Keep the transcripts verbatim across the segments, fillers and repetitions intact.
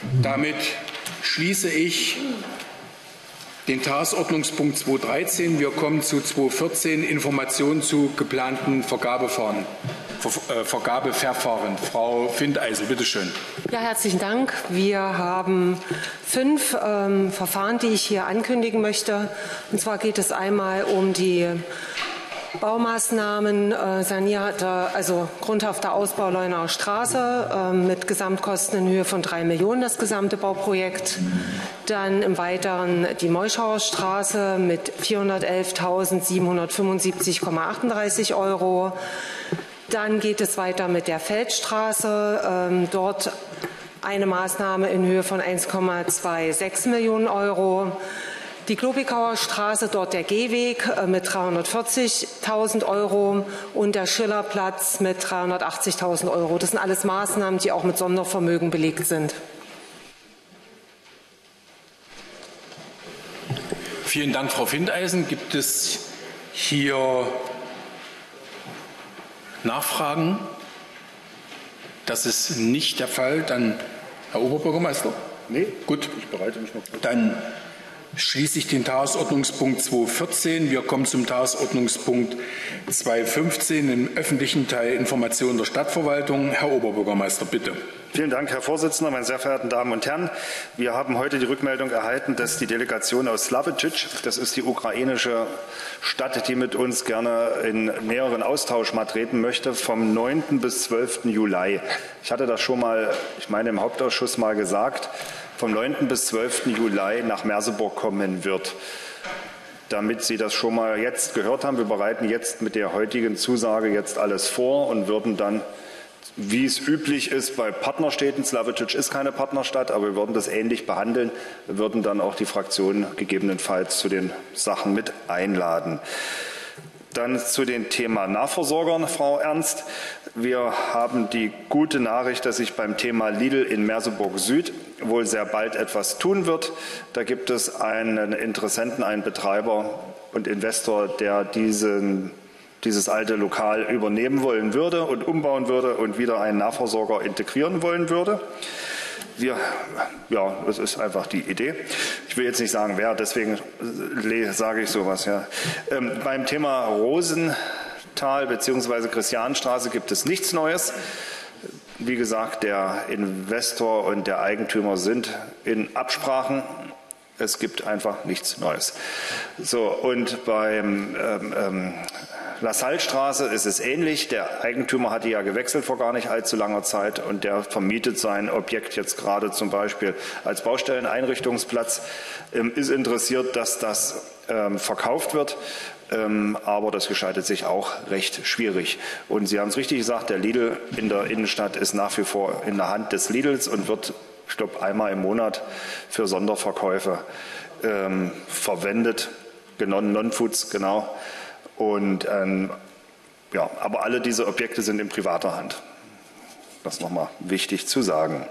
Damit schließe ich den Tagesordnungspunkt zweihundertdreizehn. Wir kommen zu zweihundertvierzehn, Informationen zu geplanten Vergabeverfahren. Ver, äh, Vergabeverfahren. Frau Findeisen, bitte schön. Ja, herzlichen Dank. Wir haben fünf ähm, Verfahren, die ich hier ankündigen möchte. Und zwar geht es einmal um die Baumaßnahmen, äh, sanierte, also grundhafter Ausbau Leunauer Straße äh, mit Gesamtkosten in Höhe von drei Millionen, das gesamte Bauprojekt. Dann im Weiteren die Meuschauer Straße mit vierhundertelftausendsiebenhundertfünfundsiebzig Komma achtunddreißig Euro. Dann geht es weiter mit der Feldstraße. Ähm, dort eine Maßnahme in Höhe von eins Komma sechsundzwanzig Millionen Euro. Die Klobigauer Straße, dort der Gehweg äh, mit dreihundertvierzigtausend Euro und der Schillerplatz mit dreihundertachtzigtausend Euro. Das sind alles Maßnahmen, die auch mit Sondervermögen belegt sind. Vielen Dank, Frau Findeisen. Gibt es hier Nachfragen? Das ist nicht der Fall. Dann, Herr Oberbürgermeister? Nee? Gut. Ich bereite mich noch. Dann schließe ich den Tagesordnungspunkt zweihundertvierzehn. Wir kommen zum Tagesordnungspunkt zweihundertfünfzehn, im öffentlichen Teil Informationen der Stadtverwaltung. Herr Oberbürgermeister, bitte. Vielen Dank, Herr Vorsitzender, meine sehr verehrten Damen und Herren. Wir haben heute die Rückmeldung erhalten, dass die Delegation aus Slavicic, das ist die ukrainische Stadt, die mit uns gerne in näheren Austausch mal treten möchte, vom neunten bis zwölften Juli. Ich hatte das schon mal, ich meine, im Hauptausschuss mal gesagt, vom neunten bis zwölften Juli nach Merseburg kommen wird. Damit Sie das schon mal jetzt gehört haben, wir bereiten jetzt mit der heutigen Zusage jetzt alles vor und würden dann, wie es üblich ist bei Partnerstädten, Slavicic ist keine Partnerstadt, aber wir würden das ähnlich behandeln, würden dann auch die Fraktionen gegebenenfalls zu den Sachen mit einladen. Dann zu dem Thema Nahversorgern, Frau Ernst. Wir haben die gute Nachricht, dass sich beim Thema Lidl in Merseburg Süd wohl sehr bald etwas tun wird. Da gibt es einen Interessenten, einen Betreiber und Investor, der diesen, dieses alte Lokal übernehmen wollen würde und umbauen würde und wieder einen Nahversorger integrieren wollen würde. Wir, ja, das ist einfach die Idee. Ich will jetzt nicht sagen, wer, deswegen sage ich sowas. Ja. Ähm, beim Thema Rosenthal bzw. Christianstraße gibt es nichts Neues. Wie gesagt, der Investor und der Eigentümer sind in Absprachen. Es gibt einfach nichts Neues. So, und beim ähm, ähm, LaSalle-Straße ist es ähnlich. Der Eigentümer hat die ja gewechselt vor gar nicht allzu langer Zeit und der vermietet sein Objekt jetzt gerade zum Beispiel als Baustelleneinrichtungsplatz, ähm, ist interessiert, dass das ähm, verkauft wird. Ähm, aber das gestaltet sich auch recht schwierig. Und Sie haben es richtig gesagt, der Lidl in der Innenstadt ist nach wie vor in der Hand des Lidls und wird, ich glaube, einmal im Monat für Sonderverkäufe ähm, verwendet. Non-Foods, genau. Und, ähm, ja, aber alle diese Objekte sind in privater Hand. Das ist nochmal wichtig zu sagen.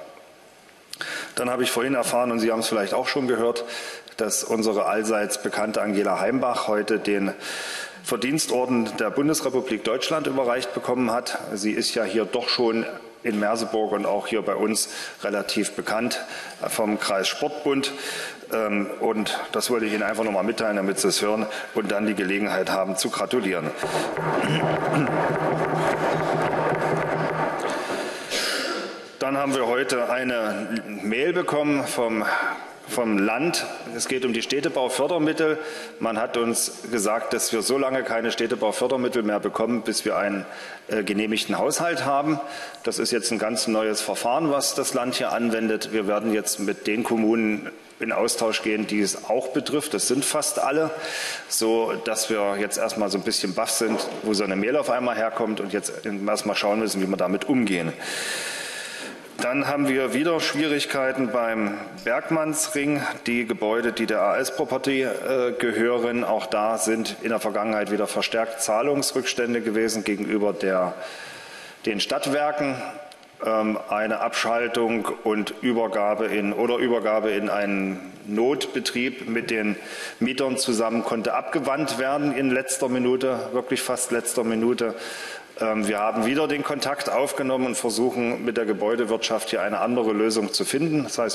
Dann habe ich vorhin erfahren, und Sie haben es vielleicht auch schon gehört, dass unsere allseits bekannte Angela Heimbach heute den Verdienstorden der Bundesrepublik Deutschland überreicht bekommen hat. Sie ist ja hier doch schon in Merseburg und auch hier bei uns relativ bekannt vom Kreis Sportbund. Und das wollte ich Ihnen einfach noch mal mitteilen, damit Sie es hören und dann die Gelegenheit haben zu gratulieren. Dann haben wir heute eine Mail bekommen vom vom Land. Es geht um die Städtebaufördermittel. Man hat uns gesagt, dass wir so lange keine Städtebaufördermittel mehr bekommen, bis wir einen äh, genehmigten Haushalt haben. Das ist jetzt ein ganz neues Verfahren, was das Land hier anwendet. Wir werden jetzt mit den Kommunen in Austausch gehen, die es auch betrifft. Das sind fast alle, so dass wir jetzt erstmal so ein bisschen baff sind, wo so eine Mail auf einmal herkommt und jetzt erstmal schauen müssen, wie wir damit umgehen. Dann haben wir wieder Schwierigkeiten beim Bergmannsring. Die Gebäude, die der A S-Property äh, gehören, auch da sind in der Vergangenheit wieder verstärkt Zahlungsrückstände gewesen gegenüber der, den Stadtwerken. Ähm, eine Abschaltung und Übergabe in, oder Übergabe in einen Notbetrieb mit den Mietern zusammen konnte abgewandt werden in letzter Minute, wirklich fast letzter Minute. Wir haben wieder den Kontakt aufgenommen und versuchen mit der Gebäudewirtschaft hier eine andere Lösung zu finden. Das heißt,